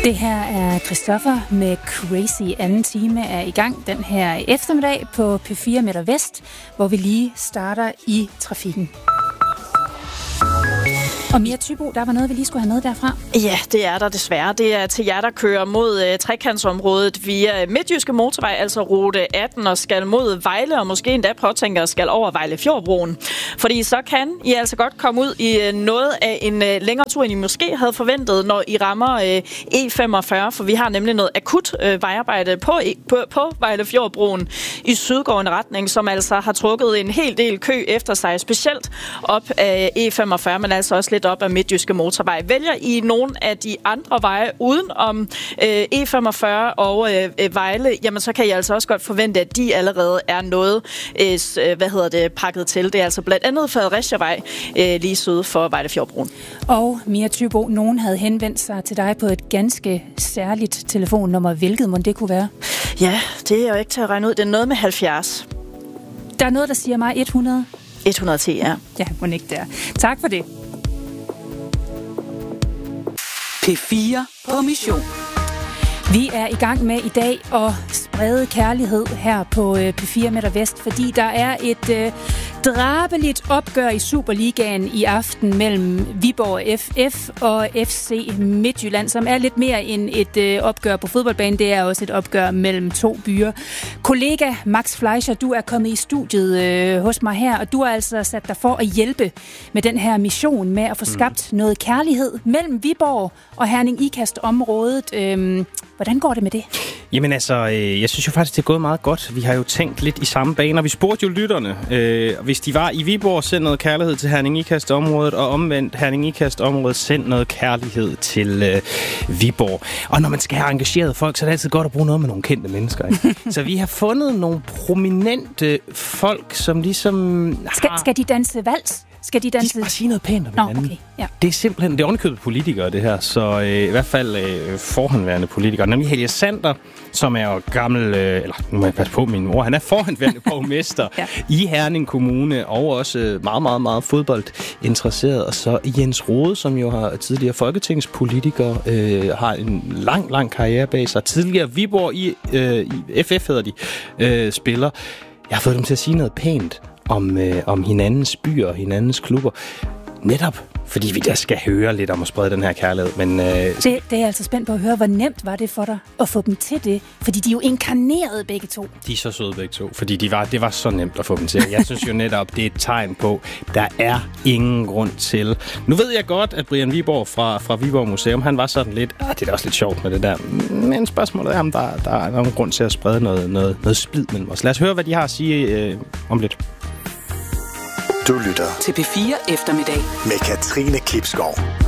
Det her er Christoffer med Crazy. Anden time er i gang den her eftermiddag på P4 Midt Vest, hvor vi lige starter i trafikken. Og Mia Thybo, der var noget, vi lige skulle have med derfra. Ja, det er der desværre. Det er til jer, der kører mod trekantsområdet via Midtjyske Motorvej, altså rute 18, og skal mod Vejle, og måske endda påtænker skal over Vejlefjordbroen. Fordi så kan I altså godt komme ud i noget af en længere tur, end I måske havde forventet, når I rammer E45, for vi har nemlig noget akut vejarbejde på Vejlefjordbroen i sydgående retning, som altså har trukket en hel del kø efter sig, specielt op af E45, men altså også lidt op af Midtjyske Motorvej. Vælger I nogle af de andre veje uden om E45 og Vejle, jamen så kan I altså også godt forvente, at de allerede er noget pakket til. Det er altså blandt andet Fredericiavej lige syd for Vejlefjordbroen. Og Mia Thybo, nogen havde henvendt sig til dig på et ganske særligt telefonnummer. Hvilket må det kunne være? Ja, det er jo ikke til at regne ud. Det er noget med 70. Der er noget, der siger mig 100. 110, ja. Ja, må ikke der. Tak for det. P4 på mission. Vi er i gang med i dag at sprede kærlighed her på P4 Midt Vest, fordi der er et drabeligt opgør i Superligaen i aften mellem Viborg FF og FC Midtjylland, som er lidt mere end et opgør på fodboldbanen. Det er også et opgør mellem to byer. Kollega Max Fleischer, du er kommet i studiet hos mig her, og du har altså sat dig for at hjælpe med den her mission med at få skabt noget kærlighed mellem Viborg og Herning-Ikast-området. Hvordan går det med det? Jamen altså, jeg synes jo faktisk, det er gået meget godt. Vi har jo tænkt lidt i samme baner. Vi spurgte jo lytterne, hvis de var i Viborg, send noget kærlighed til Herning-Ikast-området, og omvendt Herning-Ikast-området, send noget kærlighed til Viborg. Og når man skal have engageret folk, så er det altid godt at bruge noget med nogle kendte mennesker. Ikke? Så vi har fundet nogle prominente folk, som ligesom... Skal de danse vals? Skal de danse? De skal bare sige noget pænt om hinanden. Okay. Ja. Det er simpelthen, det er ovenikøbet politikere, det her. Så i hvert fald forhåndværende politikere. Nemlig Helge Sander, som er jo gammel, eller nu må jeg passe på min mor, han er forhåndværende borgmester i Herning Kommune, og også meget, meget, meget fodboldinteresseret. Og så Jens Rohde, som jo har tidligere folketingspolitiker, har en lang karriere bag sig. Tidligere Viborg i FF hedder de, spiller. Jeg har fået dem til at sige noget pænt om hinandens byer og hinandens klubber. Netop fordi vi der skal høre lidt om at sprede den her kærlighed. Men, det er jeg altså spændt på at høre. Hvor nemt var det for dig at få dem til det? Fordi de er jo inkarnerede begge to. De er så søde begge to, fordi det var så nemt at få dem til. Jeg synes jo netop, det er et tegn på, der er ingen grund til. Nu ved jeg godt, at Brian Viborg fra Viborg Museum, han var sådan lidt, det er da også lidt sjovt med det der. Men spørgsmålet er, om der er nogen grund til at sprede noget splid mellem os. Lad os høre, hvad de har at sige om lidt. Du lytter til P4 Eftermiddag med Katrine Klipskov.